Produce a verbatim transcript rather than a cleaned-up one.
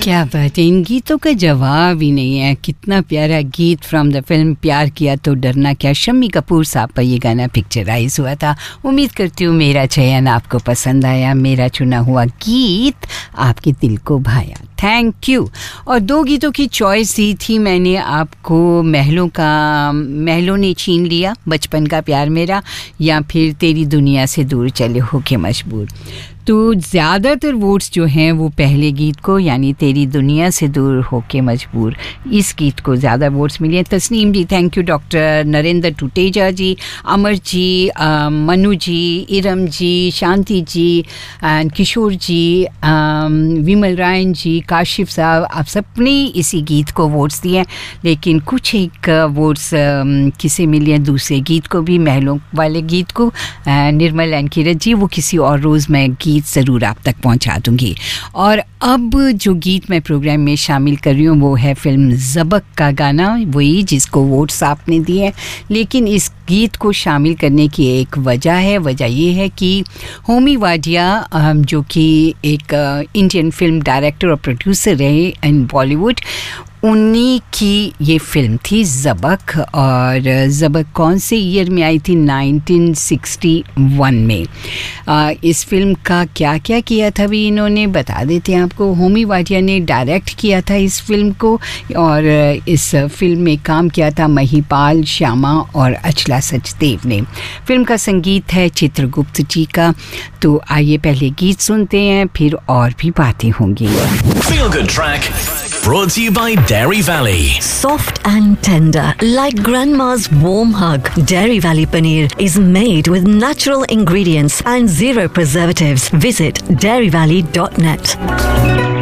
क्या बात है, इन गीतों का जवाब ही नहीं है। कितना प्यारा गीत फ्रॉम द फिल्म प्यार किया तो डरना क्या। शम्मी कपूर साहब पर ये गाना पिक्चराइज हुआ था। उम्मीद करती हूँ मेरा चयन आपको पसंद आया, मेरा चुना हुआ गीत आपके दिल को भाया। Thank you. और दो गीतों की चॉइस दी थी मैंने आपको, महलों का महलों ने छीन लिया, बचपन का प्यार मेरा, या फिर तेरी दुनिया से दूर चले होके मजबूर। तो ज़्यादातर वोट्स जो हैं वो पहले गीत को, यानी तेरी दुनिया से दूर होके मजबूर, इस गीत को ज़्यादा वोट्स मिले हैं। तस्नीम जी thank you, doctor Narendra Tuteja ji, Amar ji, uh, Manu ji, Iram ji, Shanti ji, and Kishore ji, uh, Vimal Ryan जी, काशिफ साहब, आप सबने इसी गीत को वोट्स दिए हैं। लेकिन कुछ एक वोट्स किसे मिले हैं दूसरे गीत को भी, महलों वाले गीत को। आ, निर्मल एंड किरत जी, वो किसी और रोज़ मैं गीत ज़रूर आप तक पहुंचा दूंगी। और अब जो गीत मैं प्रोग्राम में शामिल कर रही हूँ वो है फिल्म ज़बक का गाना, वही जिसको वोट्स आपने दिए हैं। लेकिन इस गीत को शामिल करने की एक वजह है, वजह ये है कि होमी वाडिया जो कि एक इंडियन फिल्म डायरेक्टर और प्रोड्यूसर रहे इन बॉलीवुड, उन्हीं की ये फिल्म थी ज़बक। और ज़बक कौन से ईयर में आई थी? नाइनटीन सिक्सटी वन में। आ, इस फिल्म का क्या क्या किया था भी इन्होंने बता देते हैं आपको। होमी वाडिया ने डायरेक्ट किया था इस फिल्म को, और इस फिल्म में काम किया था महिपाल, श्यामा और अचला सचदेव ने। फिल्म का संगीत है चित्रगुप्त जी का। तो आइए पहले गीत सुनते हैं, फिर और भी बातें होंगी। Feel Good Track brought to you by Dairy Valley. Soft and tender, like grandma's warm hug. Dairy Valley paneer is made with natural ingredients and zero preservatives. Visit dairy valley dot net.